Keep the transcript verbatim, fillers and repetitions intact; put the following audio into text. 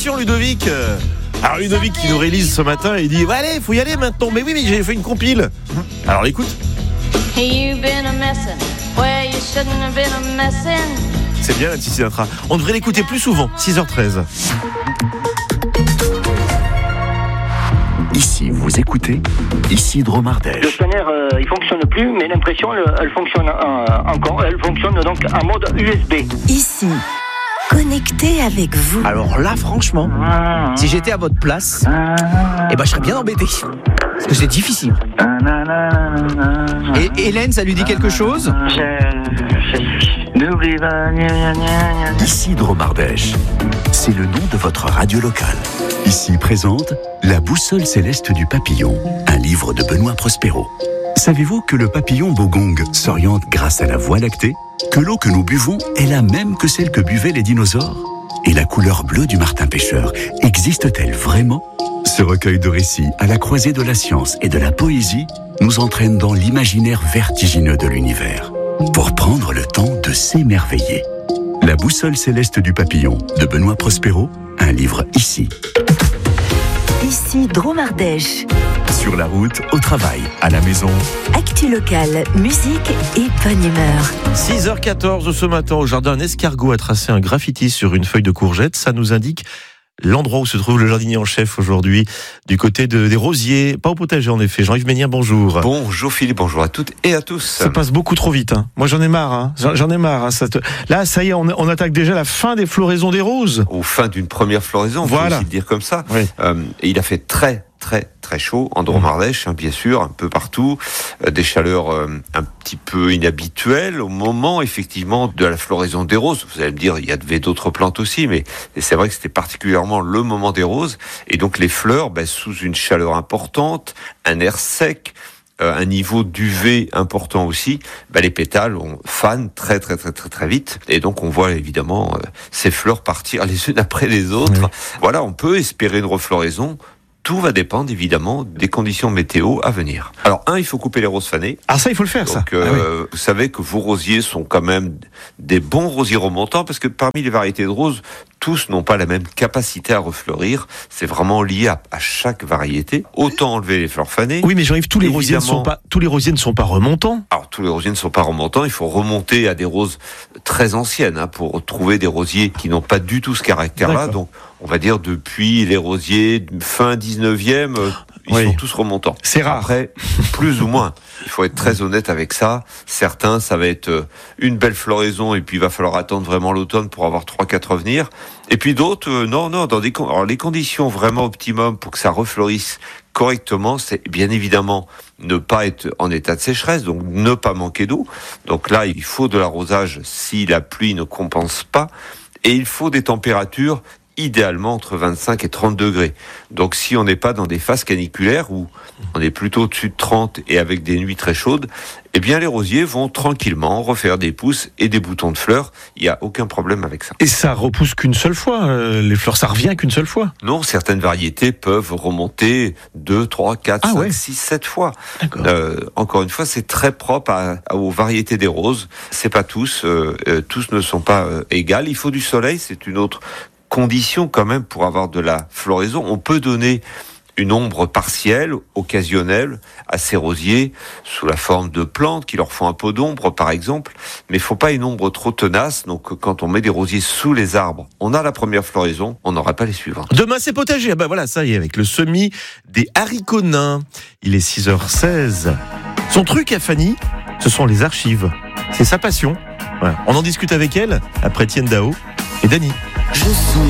Attention Ludovic. Alors Ludovic qui nous réalise ce matin, il dit ouais, allez, faut y aller maintenant. Mais oui, mais j'ai fait une compile. Alors écoute. C'est bien Nancy Sinatra. On devrait l'écouter plus souvent. six heures treize. Ici, vous écoutez Isidro Mardèche. Le scanner, euh, il fonctionne plus, mais l'impression, elle, elle fonctionne euh, encore. Elle fonctionne donc en mode U S B. Ici, connecté avec vous. Alors là, franchement, si j'étais à votre place, eh ben, je serais bien embêté. Parce que c'est difficile. Et Hélène, ça lui dit quelque chose ? Isidro Mardèche, c'est le nom de votre radio locale. Ici présente La boussole céleste du papillon, un livre de Benoît Prospero. Savez-vous que le papillon bogong s'oriente grâce à la Voie lactée ? Que l'eau que nous buvons est la même que celle que buvaient les dinosaures ? Et la couleur bleue du martin pêcheur existe-t-elle vraiment ? Ce recueil de récits à la croisée de la science et de la poésie nous entraîne dans l'imaginaire vertigineux de l'univers pour prendre le temps de s'émerveiller. La boussole céleste du papillon de Benoît Prospero, un livre ici. Ici, Dromardèche. Sur la route, au travail, à la maison. Actu locale, musique et bonne humeur. six heures quatorze ce matin au jardin, un escargot a tracé un graffiti sur une feuille de courgette. Ça nous indique l'endroit où se trouve le jardinier en chef aujourd'hui, du côté de, des rosiers, pas au potager en effet. Jean-Yves Ménien, bonjour. Bonjour Philippe, bonjour à toutes et à tous. Ça passe beaucoup trop vite. Hein. Moi j'en ai marre. Hein. J'en ai marre. Hein. Ça te... Là, ça y est, on, on attaque déjà la fin des floraisons des roses. Au fin d'une première floraison, on voilà. peut aussi le dire comme ça. Oui. Euh, et il a fait très très très chaud en Dromardèche, hein, bien sûr, un peu partout, euh, des chaleurs euh, un petit peu inhabituelles au moment effectivement de la floraison des roses. Vous allez me dire, il y avait d'autres plantes aussi, mais c'est vrai que c'était particulièrement le moment des roses. Et donc les fleurs, ben, sous une chaleur importante, un air sec, euh, un niveau d'U V important aussi, ben, les pétales on fanent très très très très très vite. Et donc on voit évidemment euh, ces fleurs partir les unes après les autres. Oui. Voilà, on peut espérer une refloraison. Tout va dépendre évidemment des conditions météo à venir. Alors un, il faut couper les roses fanées. Ah ça, il faut le faire. Donc, ça. Euh, ah, oui. Vous savez que vos rosiers sont quand même des bons rosiers remontants parce que parmi les variétés de roses, tous n'ont pas la même capacité à refleurir. C'est vraiment lié à, à chaque variété. Autant enlever les fleurs fanées. Oui, mais j'arrive. Tous les rosiers ne sont pas. Tous les rosiers ne sont pas remontants. Alors tous les rosiers ne sont pas remontants. Il faut remonter à des roses très anciennes hein, pour trouver des rosiers qui n'ont pas du tout ce caractère-là. D'accord. Donc on va dire depuis les rosiers fin dix-neuvième, euh, ils oui. sont tous remontants. C'est rare. Après, plus ou moins. Il faut être très honnête avec ça. Certains, ça va être une belle floraison et puis il va falloir attendre vraiment l'automne pour avoir trois quatre à venir. Et puis d'autres, euh, non, non, dans des con- alors les conditions vraiment optimum pour que ça refleurisse correctement, c'est bien évidemment ne pas être en état de sécheresse, donc ne pas manquer d'eau. Donc là, il faut de l'arrosage si la pluie ne compense pas. Et il faut des températures idéalement entre vingt-cinq et trente degrés. Donc si on n'est pas dans des phases caniculaires où on est plutôt au-dessus de trente et avec des nuits très chaudes, eh bien les rosiers vont tranquillement refaire des pousses et des boutons de fleurs. Il n'y a aucun problème avec ça. Et ça repousse qu'une seule fois, euh, les fleurs, ça revient qu'une seule fois? Non, certaines variétés peuvent remonter deux, trois, quatre, cinq, six, sept fois. Euh, encore une fois, c'est très propre à, à, aux variétés des roses. C'est pas tous, euh, euh, tous ne sont pas euh, égales. Il faut du soleil, c'est une autre condition quand même pour avoir de la floraison. On peut donner une ombre partielle, occasionnelle, à ces rosiers, sous la forme de plantes qui leur font un peu d'ombre, par exemple. Mais il ne faut pas une ombre trop tenace. Donc, quand on met des rosiers sous les arbres, on a la première floraison, on n'aura pas les suivantes. Demain, c'est potager. Ah ben voilà, ça y est, avec le semis des haricots nains. Il est six heures seize. Son truc à Fanny, ce sont les archives. C'est sa passion. Voilà. On en discute avec elle, après Tienne Dao et Dany. Je sens